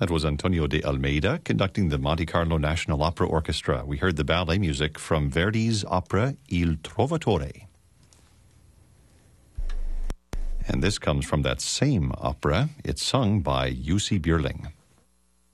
That was Antonio de Almeida conducting the Monte Carlo National Opera Orchestra. We heard the ballet music from Verdi's opera Il Trovatore. And this comes from that same opera. It's sung by Jussi Björling.